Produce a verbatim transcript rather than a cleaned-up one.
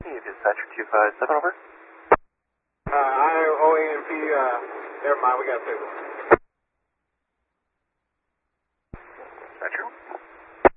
Dispatcher two five seven, over. Uh, I O A M P, uh, never mind, we got signal.